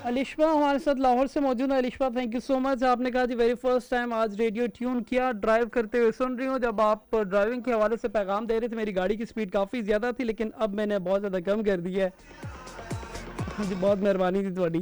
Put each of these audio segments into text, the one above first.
الشبا ہمارے ساتھ لاہور سے موجود ہے. الشبا تھینک یو سو مچ. آپ نے کہا جی ویری فرسٹ ٹائم آج ریڈیو ٹیون کیا, ڈرائیو کرتے ہوئے سن رہی ہوں. جب آپ ڈرائیونگ کے حوالے سے پیغام دے رہے تھے میری گاڑی کی سپیڈ کافی زیادہ تھی, لیکن اب میں نے بہت زیادہ کم کر دی ہے. جی بہت مہربانی تھی تھوڑی.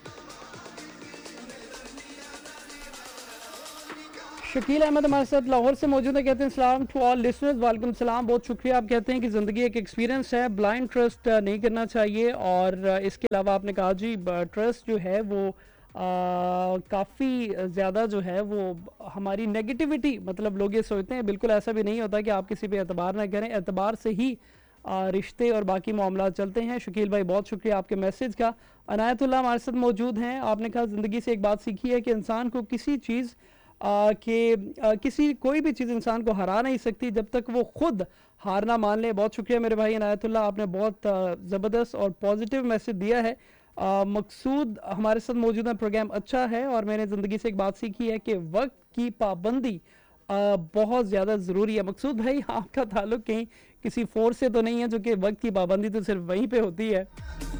شکیل احمد ہمارے ساتھ لاہور سے موجود ہے, کہتے ہیں السلام ٹو آل لسنرز. وعلیکم السلام, بہت شکریہ. آپ کہتے ہیں کہ زندگی ایک ایکسپیرینس ہے, بلائنڈ ٹرسٹ نہیں کرنا چاہیے. اور اس کے علاوہ آپ نے کہا جی ٹرسٹ جو ہے وہ کافی زیادہ جو ہے وہ ہماری نیگیٹیوٹی, مطلب لوگ یہ سوچتے ہیں بالکل ایسا بھی نہیں ہوتا کہ آپ کسی پہ اعتبار نہ کریں, اعتبار سے ہی رشتے اور باقی معاملات چلتے ہیں. شکیل بھائی بہت شکریہ آپ کے میسج کا. عنایت اللہ ہمارے ساتھ موجود ہیں. آپ نے کہا زندگی سے ایک بات سیکھی ہے کہ انسان کو کسی چیز کوئی بھی چیز انسان کو ہرا نہیں سکتی جب تک وہ خود ہارنا مان لے. بہت شکریہ میرے بھائی عنایت اللہ, آپ نے بہت زبردست اور پازیٹیو میسج دیا ہے. مقصود ہمارے ساتھ موجود ہے, پروگرام اچھا ہے اور میں نے زندگی سے ایک بات سیکھی ہے کہ وقت کی پابندی بہت زیادہ ضروری ہے. مقصود بھائی آپ کا تعلق کہیں کسی فورس سے تو نہیں ہے, جو کہ وقت کی پابندی تو صرف وہیں پہ ہوتی ہے.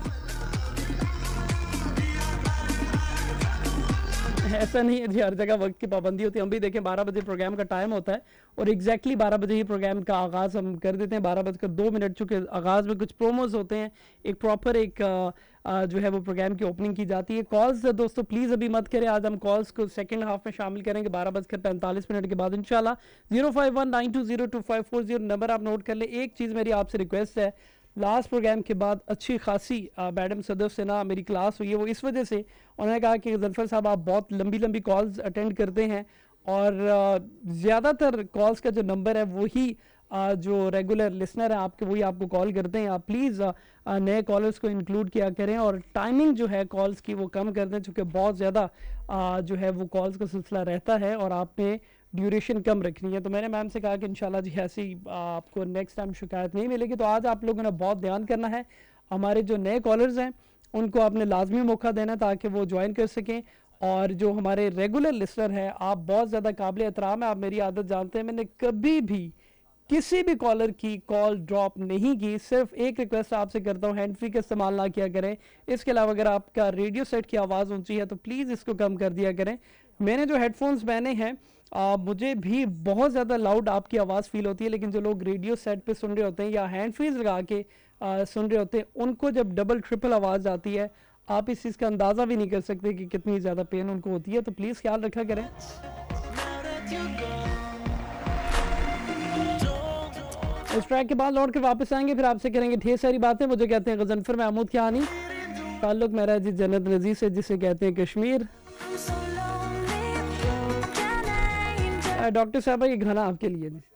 ایسا نہیں ہے جی ہر جگہ وقت کی پابندی ہوتی ہے. ہم بھی دیکھیں 12 بجے پروگرام کا ٹائم ہوتا ہے اور ایگزیکٹلی 12 بجے ہی پروگرام کا آغاز ہم کر دیتے ہیں. 12:02 چونکہ آغاز میں کچھ پروموز ہوتے ہیں, ایک پراپر ایک جو ہے وہ پروگرام کی اوپننگ کی جاتی ہے. کالز دوستو پلیز ابھی مت کریں, آج ہم کالز کو سیکنڈ ہاف میں شامل کریں گے 12:45 کے بعد انشاءاللہ. 05192022540 نمبر آپ نوٹ کر لیں. ایک چیز میری آپ سے ریکویسٹ ہے, لاسٹ پروگرام کے بعد اچھی خاصی میڈم صدر سے نا میری کلاس ہوئی ہے, وہ اس وجہ سے انہوں نے کہا کہ غضنفر صاحب آپ بہت لمبی کالز اٹینڈ کرتے ہیں اور زیادہ تر کالز کا جو نمبر ہے وہی جو ریگولر لسنر ہیں آپ کے وہی آپ کو کال کرتے ہیں. آپ پلیز نئے کالرز کو انکلوڈ کیا کریں اور ٹائمنگ جو ہے کالز کی وہ کم کر دیں, چونکہ بہت زیادہ جو ہے وہ کالز کا سلسلہ رہتا ہے اور آپ نے ڈیوریشن کم رکھنی ہے. تو میں نے میم سے کہا کہ انشاءاللہ جی ایسی آپ کو نیکسٹ ٹائم شکایت نہیں ملے گی. تو آج آپ لوگوں نے بہت دھیان کرنا ہے, ہمارے جو نئے کالرز ہیں ان کو آپ نے لازمی موقع دینا تاکہ وہ جوائن کر سکیں. اور جو ہمارے ریگولر لسنر ہیں آپ بہت زیادہ قابل احترام ہے, آپ میری عادت جانتے ہیں, میں نے کبھی بھی کسی بھی کالر کی کال ڈراپ نہیں کی. صرف ایک ریکویسٹ آپ سے کرتا ہوں, ہینڈ فری کا استعمال نہ کیا کریں. اس کے علاوہ اگر آپ کا ریڈیو سیٹ کی آواز اونچی ہے تو پلیز اس کو کم کر دیا کریں. میں نے جو ہیڈ فونز پہنے ہیں مجھے بھی بہت زیادہ لاؤڈ آپ کی آواز فیل ہوتی ہے, لیکن جو لوگ ریڈیو سیٹ پہ سن رہے ہوتے ہیں یا ہینڈ فریز لگا کے سن رہے ہوتے ہیں ان کو جب ڈبل ٹرپل آواز آتی ہے آپ اس چیز کا اندازہ بھی نہیں کر سکتے کہ کتنی زیادہ پین ان کو ہوتی ہے. تو پلیز خیال رکھا کریں. اس ٹریک کے بعد لوٹ کے واپس آئیں گے, پھر آپ سے کریں گے ڈھیر ساری باتیں. وہ جو کہتے ہیں غضنفر محمود کہانی, تعلق میرا جی جنت نظیر سے جسے کہتے ہیں کشمیر. ڈاکٹر صاحبہ یہ گانا آپ کے لیے جی.